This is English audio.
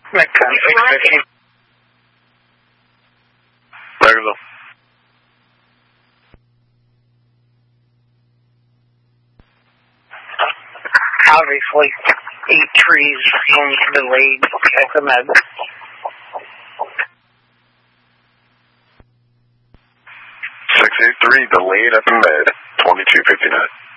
Metcon 650. Bakersville. Obviously, 8 trees being delayed at the med. 683 delayed at the med, 2259.